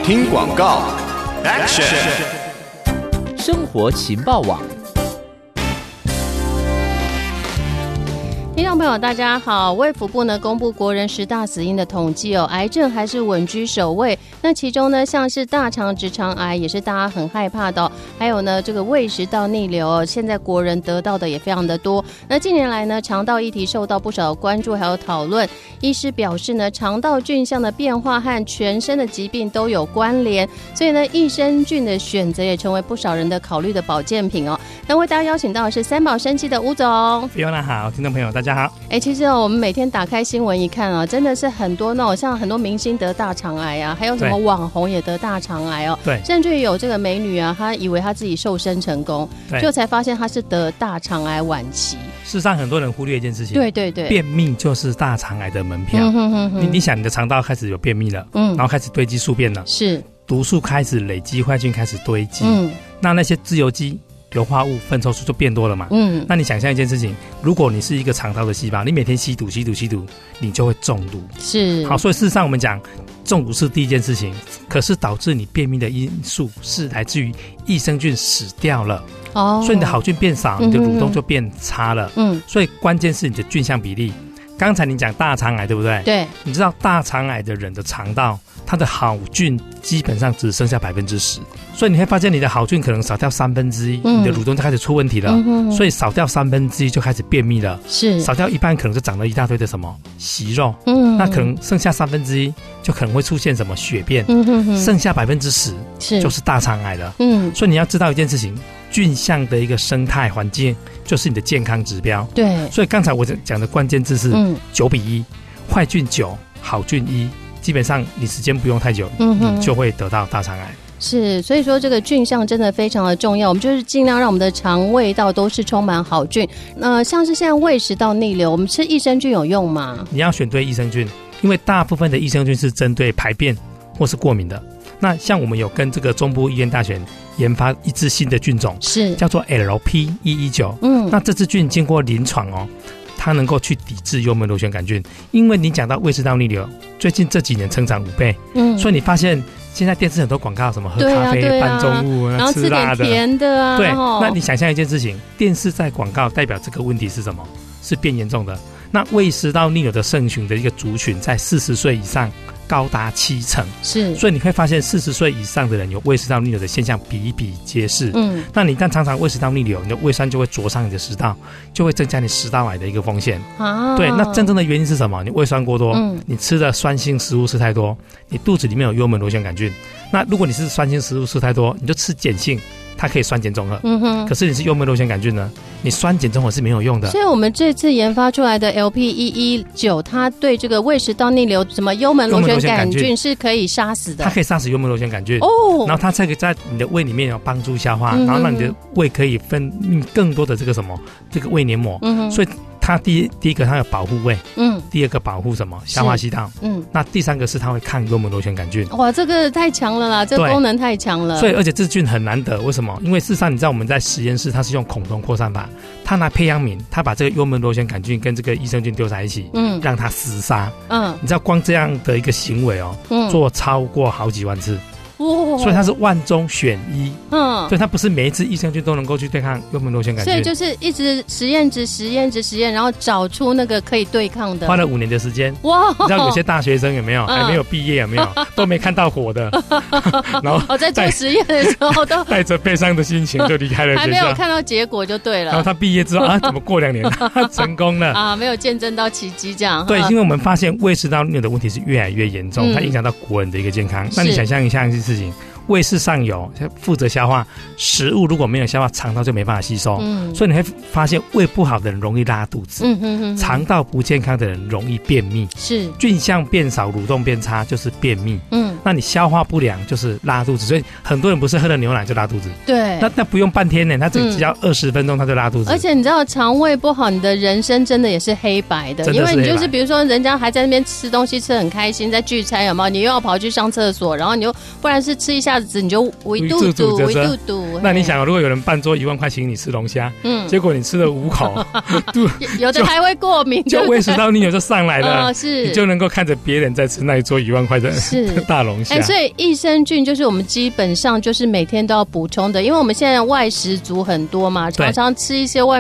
听广告 Action。 生活情报网， 听众朋友大家好，卫福部呢公布国人10大死因的统计哦，癌症还是稳居首位。那其中呢，像是大肠直肠癌也是大家很害怕的哦，还有呢这个胃食道逆流哦，现在国人得到的也非常的多。那近年来呢，肠道议题受到不少关注还有讨论。医师表示呢，肠道菌相的变化和全身的疾病都有关联，所以呢，益生菌的选择也成为不少人的考虑的保健品哦。那为大家邀请到的是三宝生技的吴总。 Fiona 好，听众朋友大家好。 其实我们每天打开新闻一看啊，真的是很多那种像很多明星得大肠癌啊，还有什么网红也得大肠癌哦。 对， 甚至于有这个美女啊，她以为她自己瘦身成功，就才发现她是得大肠癌晚期。 事实上，很多人忽略一件事情， 对对对， 便秘就是大肠癌的门票。你想，你的肠道开始有便秘了，然后开始堆积宿便了， 是毒素开始累积，坏菌开始堆积，那些自由基、硫化物、粪臭素就变多了嘛。那你想象一件事情，如果你是一个肠道的细胞，你每天吸毒，你就会中毒。是好，所以事实上我们讲中毒是第一件事情，可是导致你便秘的因素是来自于益生菌死掉了。所以你的好菌变少，你的蠕动就变差了。所以关键是你的菌相比例。刚才你讲大肠癌对不对？对，你知道大肠癌的人的肠道，它的好菌基本上只剩下10%，所以你会发现你的好菌可能少掉1/3，你的蠕动就开始出问题了。所以少掉1/3就开始便秘了，是少掉一半可能就长了一大堆的什么息肉，那可能剩下1/3就可能会出现什么血便，剩下10%就是大肠癌了。所以你要知道一件事情，菌相的一个生态环境就是你的健康指标。对，所以刚才我讲的关键字是9:1，坏菌9，好菌1，基本上你时间不用太久，你就会得到大肠癌。 是，所以说这个菌相真的非常的重要，我们就是尽量让我们的肠胃道都是充满好菌。像是现在胃食道逆流，我们吃益生菌有用吗？ 你要选对益生菌，因为大部分的益生菌是针对排便或是过敏的。那像我们有跟这个中部医院大学研发一支新的菌种，是叫做 LP119。那这支菌经过临床哦，它能够去抵制幽门螺旋杆菌。因为你讲到胃食道逆流，最近这几年成长5倍，所以你发现现在电视很多广告，什么喝咖啡、拌中物， 然后吃点甜的啊。 对，那你想象一件事情，电视在广告代表这个问题是什么？是变严重的。那胃食道逆流的盛行的一个族群在40岁以上高达70%，是，所以你会发现40岁以上的人有胃食道逆流的现象比比皆是。那你但常常胃食道逆流，你的胃酸就会灼伤你的食道，就会增加你食道癌的一个风险。对，那真正的原因是什么？你胃酸过多，你吃的酸性食物吃太多，你肚子里面有幽门螺旋杆菌。那如果你是酸性食物吃太多，你就吃碱性，它可以酸碱中和。可是你是幽门螺旋杆菌呢，你酸碱中和是没有用的。 所以我们这次研发出来的 LP119，它对这个胃食道逆流什么幽门螺旋杆菌是可以杀死的。 它可以杀死幽门螺旋杆菌然后它才可以在你的胃里面有帮助消化，然后让你的胃可以分泌更多的这个胃黏膜。所以它第一个它有保护胃，第二个保护什么消化系统，那第三个是它会抗幽门螺旋杆菌。 哇，这个太强了啦，这个功能太强了。 所以而且这菌很难得，为什么？因为事实上你知道我们在实验室它是用孔洞扩散法，它拿培养皿，它把这个幽门螺旋杆菌跟这个益生菌丢在一起，让它厮杀。你知道光这样的一个行为哦，做超过好几万次。所以它是万中选一。所以它不是每一次益生菌都能够去对抗幽门螺旋杆菌， 所以就是一直实验，然后找出那个可以对抗的。 花了5年的时间。哇！你知道有些大学生有没有还没有毕业有没有都没看到火的，然后在做实验的时候都带着悲伤的心情就离开了学校， 还没有看到结果就对了。 然后他毕业之后怎么过2年他成功了没有见证到奇迹这样。 对，因为我们发现胃食道逆流的问题是越来越严重，它影响到国人的一个健康。那你想象一下一件事情，胃是上游，负责消化食物，如果没有消化，肠道就没办法吸收。所以你会发现胃不好的人容易拉肚子，肠道不健康的人容易便秘，是菌相变少，蠕动变差就是便秘。那你消化不良就是拉肚子，所以很多人不是喝了牛奶就拉肚子。对，那不用半天呢，他只要20分钟他就拉肚子。 而且你知道肠胃不好，你的人生真的也是黑白的，因为你就是比如说人家还在那边吃东西吃很开心，在聚餐有没有？你又要跑去上厕所，然后你又不然是吃一下下子你就围肚肚。 那你想，如果有人半桌1万块请你吃龙虾，结果你吃了5口， 有的还会过敏， 就胃食道逆流就上来了， 是， 你就能够看着别人在吃那一桌1万块的大龙虾。 所以益生菌就是我们基本上就是每天都要补充的，因为我们现在外食族很多嘛，常常吃一些外